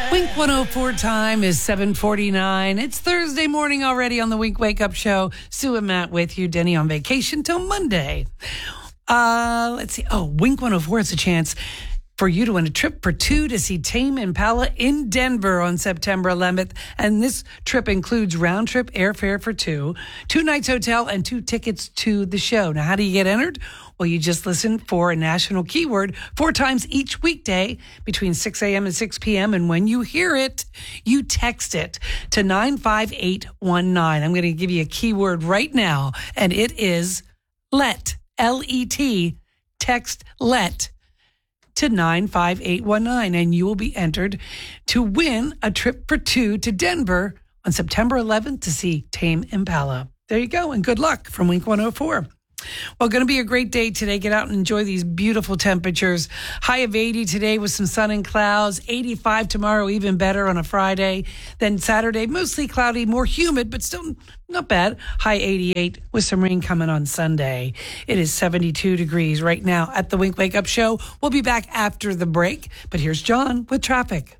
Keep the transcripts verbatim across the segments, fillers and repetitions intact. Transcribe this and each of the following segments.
Wink one oh four time is seven forty-nine. It's Thursday morning already on the Wink Wake Up Show. Sue and Matt with you. Denny on vacation till Monday. Uh, let's see. Oh, Wink one oh four is a chance for you to win a trip for two to see Tame Impala in Denver on September eleventh. And this trip includes round-trip airfare for two, two nights hotel, and two tickets to the show. Now, how do you get entered? Well, you just listen for a national keyword four times each weekday between six a.m. and six p.m. And when you hear it, you text it to nine five eight one nine. I'm going to give you a keyword right now, and it is let, L E T, text let to nine five eight one nine, and you will be entered to win a trip for two to Denver on September eleventh to see Tame Impala. There you go, and good luck from Wink one oh four. Well, going to be a great day today. Get out and enjoy these beautiful temperatures. High of eighty today with some sun and clouds. eighty-five tomorrow, even better on a Friday. Then Saturday, mostly cloudy, more humid, but still not bad. High eighty-eight with some rain coming on Sunday. It is seventy-two degrees right now at the Wink Wake Up Show. We'll be back after the break, but here's John with traffic.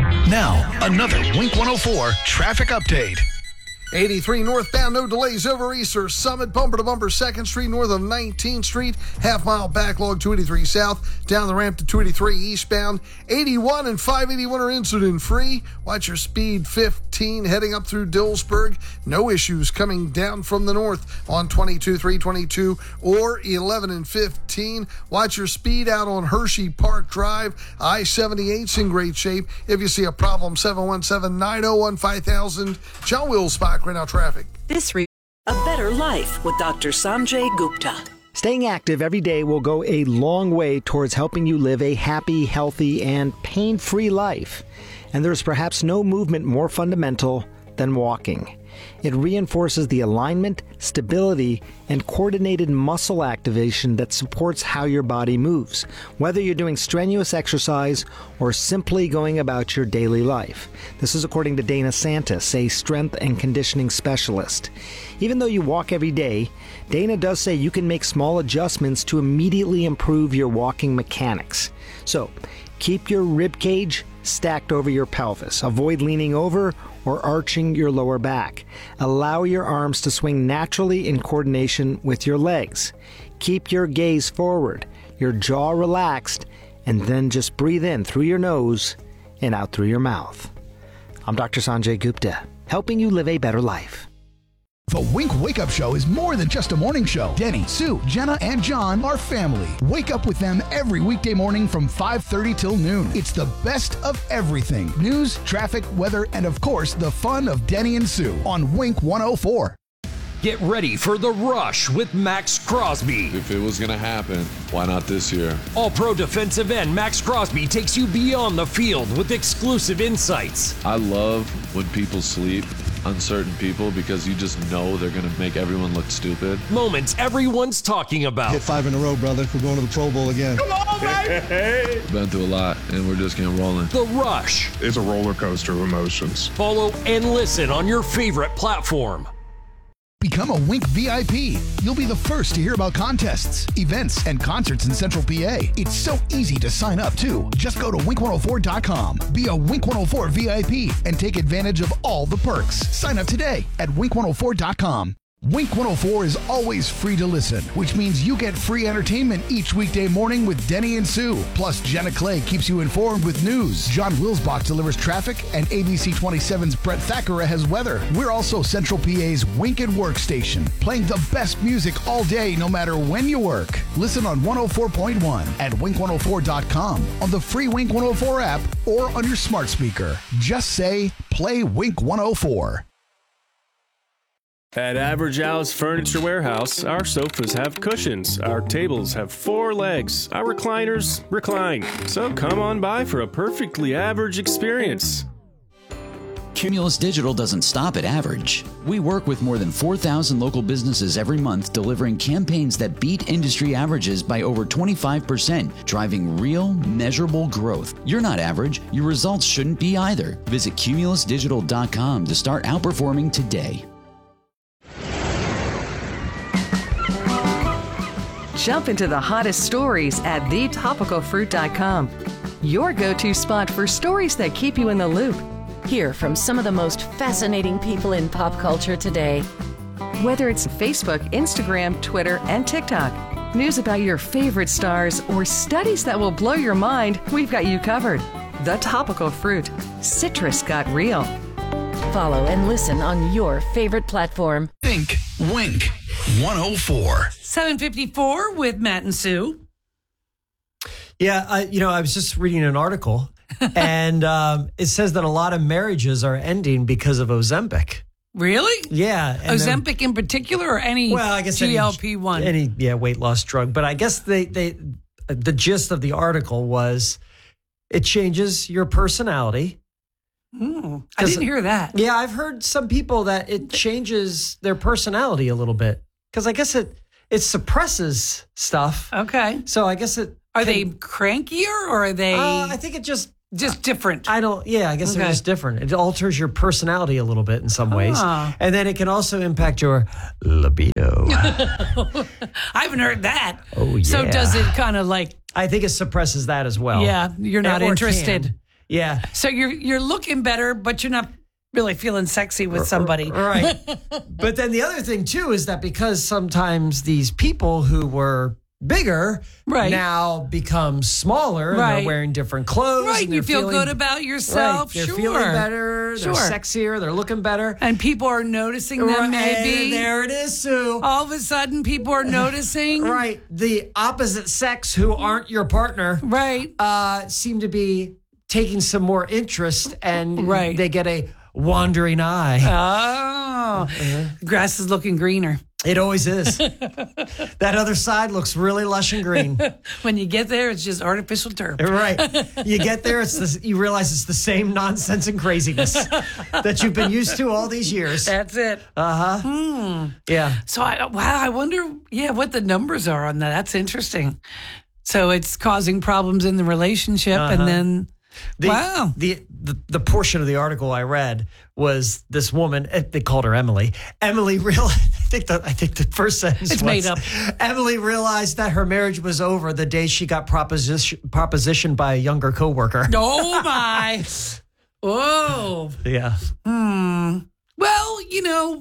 Now, another Wink one oh four traffic update. eighty-three northbound, no delays over Easter Summit, bumper to bumper second Street north of nineteenth Street, half mile backlog two eighty-three south, down the ramp to two eighty-three eastbound. eighty-one and five eighty-one are incident free. Watch your speed fifteen heading up through Dillsburg. No issues coming down from the north on twenty-two, three twenty-two or eleven and fifteen. Watch your speed out on Hershey Park Drive. I seventy-eight's in great shape. If you see a problem, seven one seven, nine oh one, five thousand. John Wills Spot right now traffic. This re- A Better Life with Doctor Sanjay Gupta. Staying active every day will go a long way towards helping you live a happy, healthy, and pain-free life. And there's perhaps no movement more fundamental than walking. It reinforces the alignment, stability, and coordinated muscle activation that supports how your body moves, whether you're doing strenuous exercise or simply going about your daily life. This is according to Dana Santis, a strength and conditioning specialist. Even though you walk every day, Dana does say you can make small adjustments to immediately improve your walking mechanics. So, keep your rib cage stacked over your pelvis. Avoid leaning over or arching your lower back. Allow your arms to swing naturally in coordination with your legs. Keep your gaze forward, your jaw relaxed, and then just breathe in through your nose and out through your mouth. I'm Doctor Sanjay Gupta, helping you live a better life. The Wink Wake Up Show is more than just a morning show. Denny, Sue, Jenna, and John are family. Wake up with them every weekday morning from five thirty till noon. It's the best of everything. News, traffic, weather, and of course, the fun of Denny and Sue on Wink one oh four. Get ready for The Rush with Max Crosby. If it was going to happen, why not this year? All-pro defensive end Max Crosby takes you beyond the field with exclusive insights. I love when people sleep, uncertain people, because you just know they're going to make everyone look stupid. Moments everyone's talking about. Hit five in a row, brother. We're going to the Pro Bowl again. Come on, baby! Been through a lot, and we're just getting rolling. The Rush. It's a roller coaster of emotions. Follow and listen on your favorite platform. Become a Wink V I P. You'll be the first to hear about contests, events, and concerts in Central P A. It's so easy to sign up, too. Just go to wink one oh four dot com. Be a Wink one oh four V I P and take advantage of all the perks. Sign up today at wink one oh four dot com. Wink one oh four is always free to listen, which means you get free entertainment each weekday morning with Denny and Sue. Plus, Jenna Clay keeps you informed with news. John Wilsbach delivers traffic, and A B C twenty-seven's Brett Thackeray has weather. We're also Central P A's Wink and Work station, playing the best music all day, no matter when you work. Listen on one oh four point one at wink one oh four dot com, on the free Wink one oh four app, or on your smart speaker. Just say, play Wink one oh four. At Average Al's Furniture Warehouse, our sofas have cushions, our tables have four legs, our recliners recline. So come on by for a perfectly average experience. Cumulus Digital doesn't stop at average. We work with more than four thousand local businesses every month, delivering campaigns that beat industry averages by over twenty-five percent, driving real, measurable growth. You're not average. Your results shouldn't be either. Visit cumulus digital dot com to start outperforming today. Jump into the hottest stories at the topical fruit dot com. your go-to spot for stories that keep you in the loop. Hear from some of the most fascinating people in pop culture today. Whether it's Facebook, Instagram, Twitter, and TikTok, news about your favorite stars, or studies that will blow your mind, we've got you covered. The Topical Fruit. Citrus got real. Follow and listen on your favorite platform. Think Wink one oh four. seven fifty-four with Matt and Sue. Yeah, I, you know, I was just reading an article, and um, it says that a lot of marriages are ending because of Ozempic. Really? Yeah. and then- Ozempic in particular, or any well, I guess any- G L P one? Any, yeah, weight loss drug. But I guess they, they, the gist of the article was it changes your personality. Mm, I didn't hear that. Yeah, I've heard some people that it changes their personality a little bit because I guess it it suppresses stuff. Okay. So I guess it Are can- they crankier or are they? Uh, I think it just just different. I don't. Yeah, I guess Okay. they're just different. It alters your personality a little bit in some ways, Ah. and then it can also impact your libido. I haven't heard that. Oh yeah. So does it kind of like? I think it suppresses that as well. Yeah, you're not Or interested. can. Yeah. So you're you're looking better, but you're not really feeling sexy with somebody. Right. But then the other thing too is that because sometimes these people who were bigger Right. now become smaller and Right. they're wearing different clothes. Right, and you they're feel feeling- good about yourself. Right, they're Sure. feeling better. They're Sure. sexier. They're looking better. And people are noticing them. Right, Maybe there it is, Sue. all of a sudden people are noticing. Right. The opposite sex who aren't your partner Right. uh, seem to be taking some more interest and Right. they get a wandering eye. Oh, the grass is looking greener. It always is. That other side looks really lush and green. When you get there, it's just artificial turf. Right. You get there, it's the, you realize it's the same nonsense and craziness that you've been used to all these years. That's it. Uh huh. Hmm. Yeah. So I wow, I wonder, yeah, what the numbers are on that. That's interesting. So it's causing problems in the relationship, Uh-huh. and then The, wow, the, the the portion of the article I read was this woman. eh, They called her Emily. Emily realized. I think the I think the first sentence It's was, made up. Emily realized that her marriage was over the day she got proposition propositioned by a younger coworker. oh my, whoa. Yeah. Hmm. Well, you know,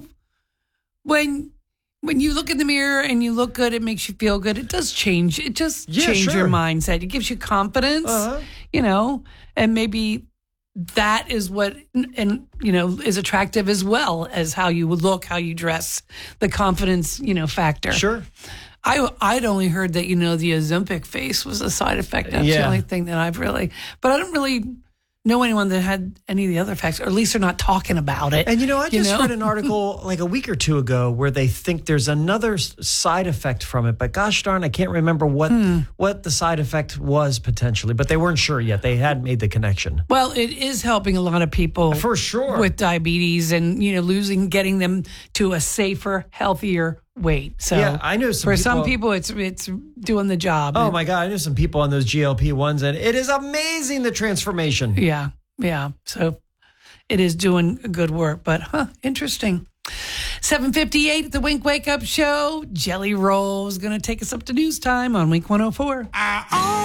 when when you look in the mirror and you look good, it makes you feel good. It does change. It just Yeah, change sure. your mindset. It gives you confidence. Uh-huh. You know, and maybe that is what and you know is attractive as well as how you look, how you dress, the confidence, you know, factor. Sure. I I'd only heard that, you know, the Ozempic face was a side effect. That's the Yeah. only thing that I've really, but I don't really know anyone that had any of the other facts, or at least they're not talking about it. And you know, I just know? read an article like a week or two ago where they think there's another s- side effect from it, but gosh darn, I can't remember what Hmm. what the side effect was potentially, but they weren't sure yet. They hadn't made the connection. Well, it is helping a lot of people For sure. with diabetes and, you know, losing, getting them to a safer, healthier weight. So Yeah, I know some for some people- people, it's it's doing the job. Oh my God, I know some people on those G L P ones, and it is amazing the transformation. Yeah, yeah. So it is doing good work, but huh, interesting. seven fifty-eight at the Wink Wake Up Show. Jelly Roll is going to take us up to news time on Wink one oh four.